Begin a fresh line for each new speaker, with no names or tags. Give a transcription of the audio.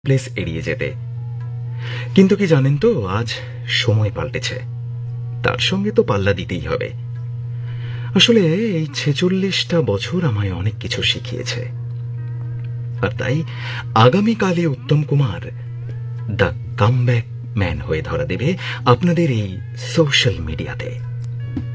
Place এড়িয়ে যেতে। কিন্তু কি জানেন তো, আজ সময় পাল্টেছে, তার সঙ্গে তো পাল্লা দিতেই হবে। আসলে এই 46টা বছর আমায় অনেক কিছু শিখিয়েছে, আর তাই আগামীকালই Uttam Kumar the comeback man হয়ে ধরা দেবে আপনাদের এই সোশ্যাল মিডিয়াতে।